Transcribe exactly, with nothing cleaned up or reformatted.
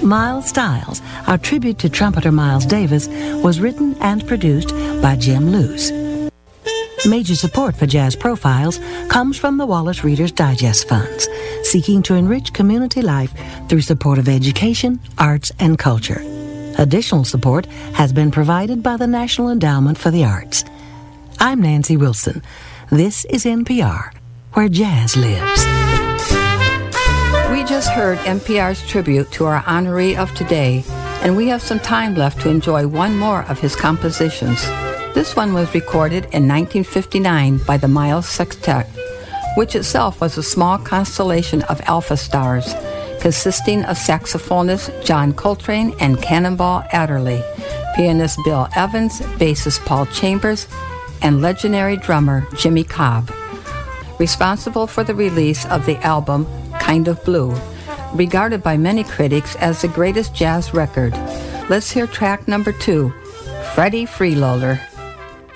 Miles Styles, our tribute to trumpeter Miles Davis, was written and produced by Jim Luce. Major support for Jazz Profiles comes from the Wallace Reader's Digest Funds, seeking to enrich community life through support of education, arts, and culture. Additional support has been provided by the National Endowment for the Arts. I'm Nancy Wilson. This is N P R, where jazz lives. We just heard N P R's tribute to our honoree of today, and we have some time left to enjoy one more of his compositions. This one was recorded in nineteen fifty-nine by the Miles Sextet, which itself was a small constellation of alpha stars, consisting of saxophonist John Coltrane and Cannonball Adderley, pianist Bill Evans, bassist Paul Chambers, and legendary drummer Jimmy Cobb. Responsible for the release of the album Kind of Blue, regarded by many critics as the greatest jazz record. Let's hear track number two, Freddie Freeloader.